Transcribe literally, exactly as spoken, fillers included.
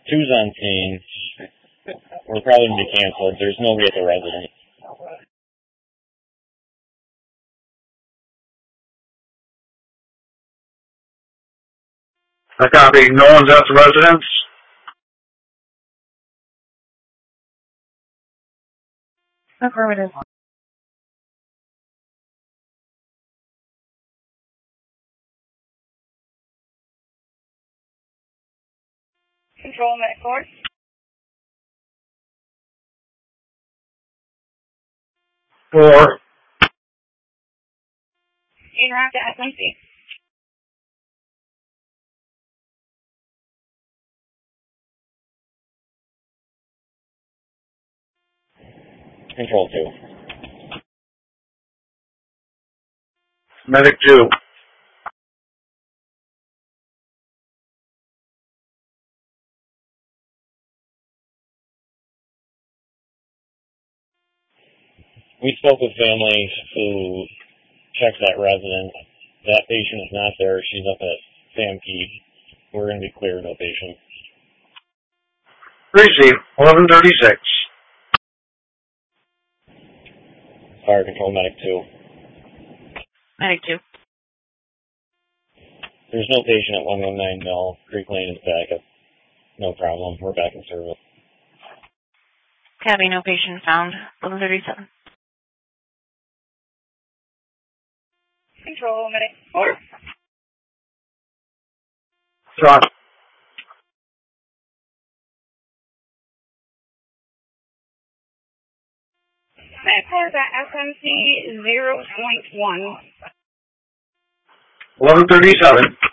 Two's on scene. We're probably going to be canceled. There's nobody at the residence. I copy. No one's at the residence. Affirmative. Control medic four. Four. Interact at S M C. Control two. Medic two. We spoke with families who checked that residence. That patient is not there. She's up at Stampede. We're going to be clear of no patient. Receive. eleven thirty-six. Fire control medic two. Medic two. There's no patient at one one nine Mill. Creek Lane is back up. No problem. We're back in service. Copy, no patient found. eleven thirty-seven. Control medic four. Shot. Medic four is at S M C zero point one. eleven thirty-seven.